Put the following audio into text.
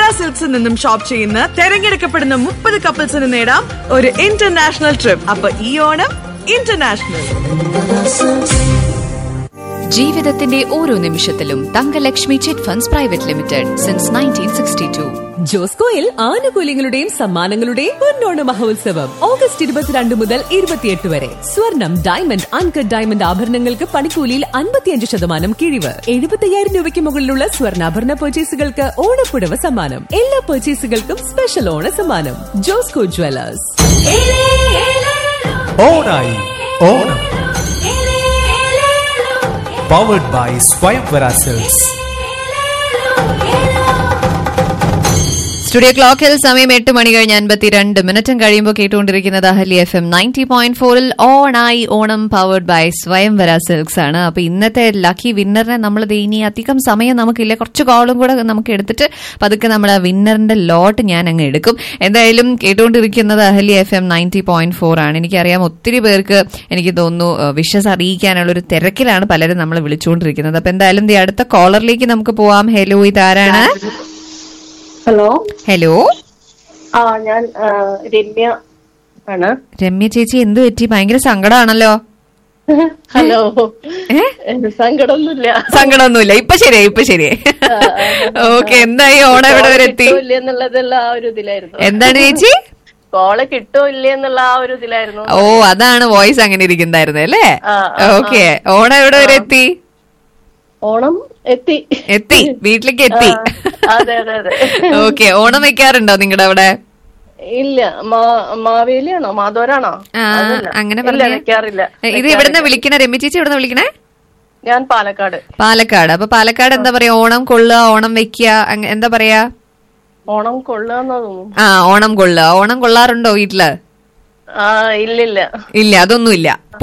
സിൽക്സിൽ നിന്നും ഷോപ്പ് ചെയ്യുന്ന തെരഞ്ഞെടുക്കപ്പെടുന്ന 30 കപ്പിൾസിന് നേടാം ഒരു ഇന്റർനാഷണൽ ട്രിപ്പ്. അപ്പൊ ഈ ഓണം ഇന്റർനാഷണൽ. ജീവിതത്തിന്റെ ഓരോ നിമിഷത്തിലും Thankalakshmi chit funds private limited since 1962. ജോസ്കോയിൽ ആനുകൂല്യങ്ങളുടെയും സമ്മാനങ്ങളുടെയും പൊന്നോണ മഹോത്സവം ഓഗസ്റ്റ് 22 മുതൽ 28 വരെ. സ്വർണം, ഡയമണ്ട്, അൺകട്ട് ഡയമണ്ട് ആഭരണങ്ങൾക്ക് പണിക്കൂലിയിൽ 55% കിഴിവ്. 75,000 രൂപയ്ക്ക് മുകളിലുള്ള സ്വർണ്ണാഭരണ പർച്ചേസുകൾക്ക് ഓണപ്പുടവ സമ്മാനം. എല്ലാ പർച്ചേസുകൾക്കും സ്പെഷ്യൽ ഓണ സമ്മാനം. ജോസ്കോ ജ്വല്ലേഴ്സ്. ഓണായി ഓണം പവർഡ് ബൈ സ്വയംവര സിൽക്സ്. സ്റ്റുഡിയോ ക്ലോക്കിൽ സമയം 8 മണി കഴിഞ്ഞ് 52 കഴിയുമ്പോൾ കേട്ടുകൊണ്ടിരിക്കുന്നത് അഹല്യ FM 90.4 ഓണായി ഓണം പവർഡ് ബൈ സ്വയംവര സിൽക്സ് ആണ്. അപ്പൊ ഇന്നത്തെ ലക്കി വിന്നറിനെ നമ്മൾ ഇനി അധികം സമയം നമുക്കില്ല, കുറച്ച് കോളും കൂടെ നമുക്ക് എടുത്തിട്ട് പതുക്കെ നമ്മൾ ആ വിന്നറിന്റെ ലോട്ട് ഞാൻ അങ്ങ് എടുക്കും. എന്തായാലും കേട്ടുകൊണ്ടിരിക്കുന്നത് അഹല്യ FM 90.4 ആണ്. എനിക്കറിയാം ഒത്തിരി പേർക്ക് എനിക്ക് തോന്നുന്നു വിഷസ് അറിയിക്കാനുള്ള ഒരു തിരക്കിലാണ് പലരും നമ്മൾ വിളിച്ചുകൊണ്ടിരിക്കുന്നത്. അപ്പൊ എന്തായാലും അടുത്ത കോളറിലേക്ക് നമുക്ക് പോവാം. ഹലോ, ഇതാരാണ്? ഹലോ. ഹലോ, ഞാൻ രമ്യ ആണ്. രമ്യ ചേച്ചി, എന്ത് പറ്റി? ഭയങ്കര സങ്കടമാണല്ലോ. ഹലോ. സങ്കടമൊന്നുമില്ല. ഇപ്പൊ ശരിയായി. ഓക്കെ, എന്തായി? ഓണം എവിടെ വരെ എത്തി? എന്നുള്ളതുള്ള ആ ഒരു ഇതിലായിരുന്നു. എന്താണ് ചേച്ചി? കോള് കിട്ടോ ഇല്ലേ എന്നുള്ള ആ ഒരു ഇതിലായിരുന്നു. ഓ, അതാണ് വോയിസ് അങ്ങനെ ഇരിക്കുന്നായിരുന്നു അല്ലേ? ഓക്കെ, ഓണം എവിടെ വരെ എത്തി? ഓണം എത്തി, വീട്ടിലേക്ക് എത്തി. അതെ. ഓക്കെ, ഓണം വെക്കാറുണ്ടോ നിങ്ങളുടെ അവിടെ? ഇല്ല. മാവേലിയാണോ മാധവരാണോ? അങ്ങനെ വെക്കാറില്ല. ഇത് എവിടുന്ന വിളിക്കണേ? രമ്യ ചേച്ചി എവിടുന്ന വിളിക്കണേ? ഞാൻ പാലക്കാട്. അപ്പൊ പാലക്കാട് എന്താ പറയാ? ഓണം കൊള്ളുക, ഓണം വെക്കുക, എന്താ പറയാ? ഓണം കൊള്ളുക. ഓണം കൊള്ളുക. ഓണം കൊള്ളാറുണ്ടോ വീട്ടില്? ഇല്ലില്ല. ഇല്ല, അതൊന്നുമില്ല.